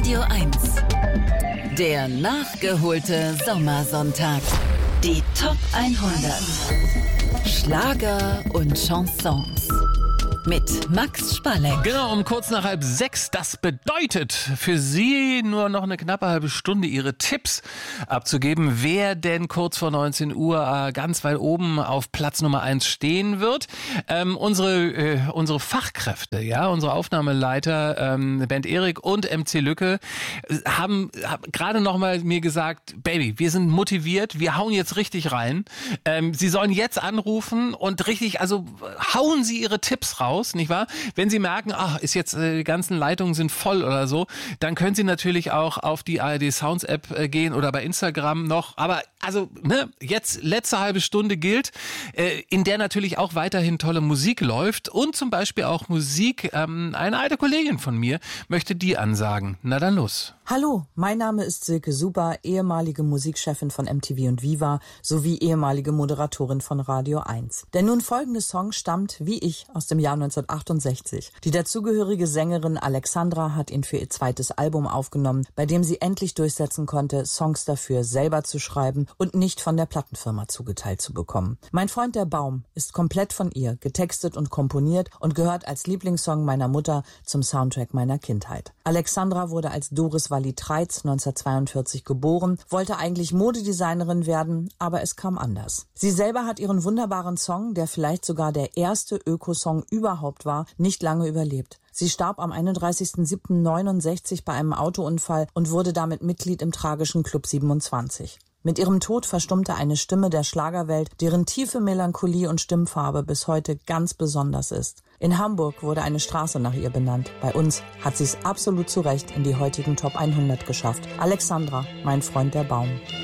Radio 1. Der nachgeholte Sommersonntag. Die Top 100. Schlager und Chansons. Mit Max Spalleck. Genau, um kurz nach 5:30. Das bedeutet für Sie nur noch eine knappe halbe Stunde, Ihre Tipps abzugeben, wer denn kurz vor 19 Uhr ganz weit oben auf Platz Nummer 1 stehen wird. Unsere Fachkräfte, ja, unsere Aufnahmeleiter, Bernd Erik und MC Lücke, haben gerade noch mal mir gesagt, Baby, wir sind motiviert, wir hauen jetzt richtig rein. Sie sollen jetzt anrufen und richtig, also hauen Sie Ihre Tipps raus. Nicht wahr? Wenn Sie merken, ist jetzt die ganzen Leitungen sind voll oder so, dann können Sie natürlich auch auf die ARD Sounds App gehen oder bei Instagram noch. Aber also jetzt letzte halbe Stunde gilt, in der natürlich auch weiterhin tolle Musik läuft und zum Beispiel auch Musik. Eine alte Kollegin von mir möchte die ansagen. Na dann los. Hallo, mein Name ist Silke Super, ehemalige Musikchefin von MTV und Viva sowie ehemalige Moderatorin von Radio 1. Der nun folgende Song stammt, wie ich, aus dem Jahr 1968. Die dazugehörige Sängerin Alexandra hat ihn für ihr zweites Album aufgenommen, bei dem sie endlich durchsetzen konnte, Songs dafür selber zu schreiben und nicht von der Plattenfirma zugeteilt zu bekommen. Mein Freund der Baum ist komplett von ihr, getextet und komponiert und gehört als Lieblingssong meiner Mutter zum Soundtrack meiner Kindheit. Alexandra wurde als Doris Walli-Treitz 1942 geboren, wollte eigentlich Modedesignerin werden, aber es kam anders. Sie selber hat ihren wunderbaren Song, der vielleicht sogar der erste Ökosong überhaupt war, nicht lange überlebt. Sie starb am 31.07.69 bei einem Autounfall und wurde damit Mitglied im tragischen Club 27. Mit ihrem Tod verstummte eine Stimme der Schlagerwelt, deren tiefe Melancholie und Stimmfarbe bis heute ganz besonders ist. In Hamburg wurde eine Straße nach ihr benannt. Bei uns hat sie es absolut zu Recht in die heutigen Top 100 geschafft. Alexandra, mein Freund der Baum.